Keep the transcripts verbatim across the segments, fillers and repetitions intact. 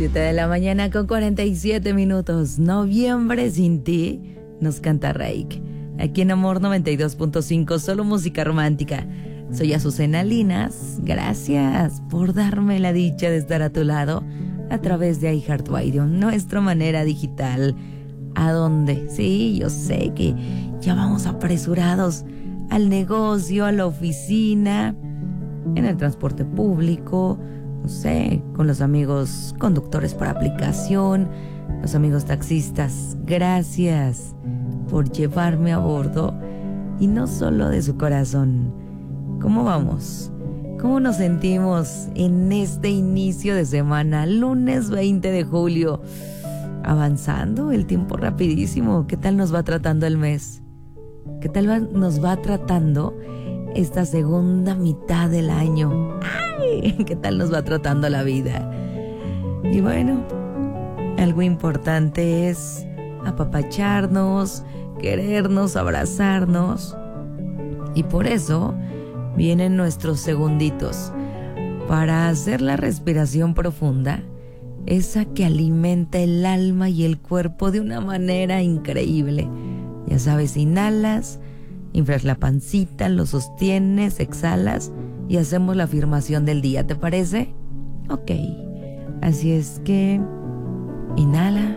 siete de la mañana con cuarenta y siete minutos. Noviembre sin ti, nos canta Reik. Aquí en Amor noventa y dos punto cinco, solo música romántica. Soy Azucena Linas. Gracias por darme la dicha de estar a tu lado a través de iHeartRadio, nuestra manera digital. ¿A dónde? Sí, yo sé que ya vamos apresurados al negocio, a la oficina, en el transporte público, no sé, con los amigos conductores por aplicación, los amigos taxistas. Gracias por llevarme a bordo, y no solo de su corazón. ¿Cómo vamos? ¿Cómo nos sentimos en este inicio de semana, lunes veinte de julio? Avanzando, el tiempo rapidísimo. ¿Qué tal nos va tratando el mes? ¿Qué tal va, nos va tratando esta segunda mitad del año? ¡Ay! ¿Qué tal nos va tratando la vida? Y bueno, algo importante es apapacharnos, querernos, abrazarnos. Y por eso vienen nuestros segunditos para hacer la respiración profunda, esa que alimenta el alma y el cuerpo de una manera increíble. Ya sabes, inhalas, inflas la pancita, lo sostienes, exhalas y hacemos la afirmación del día. ¿Te parece? Ok. Así es que inhala,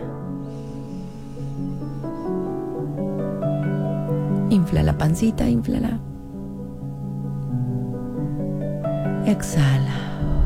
infla la pancita, inflala, exhala.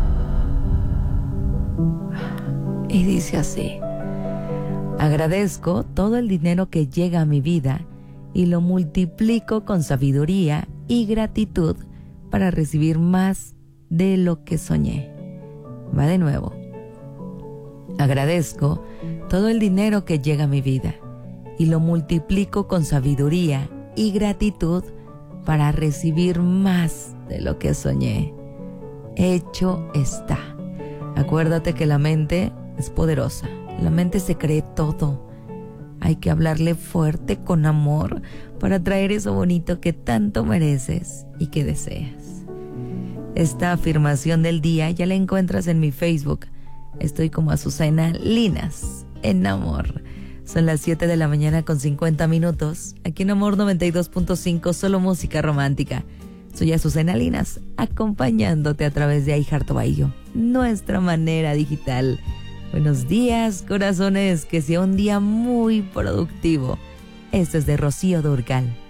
Y dice así: agradezco todo el dinero que llega a mi vida y lo multiplico con sabiduría y gratitud para recibir más de lo que soñé. Va de nuevo. Agradezco todo el dinero que llega a mi vida y lo multiplico con sabiduría y gratitud para recibir más de lo que soñé. Hecho está. Acuérdate que la mente es poderosa. La mente se cree todo. Hay que hablarle fuerte, con amor, para traer eso bonito que tanto mereces y que deseas. Esta afirmación del día ya la encuentras en mi Facebook. Estoy como Azucena Linas, en Amor. Son las siete de la mañana con cincuenta minutos. Aquí en Amor noventa y dos punto cinco, solo música romántica. Soy Azucena Linas, acompañándote a través de iHeartRadio, nuestra manera digital. Buenos días, corazones, que sea un día muy productivo. Esto es de Rocío Dúrcal.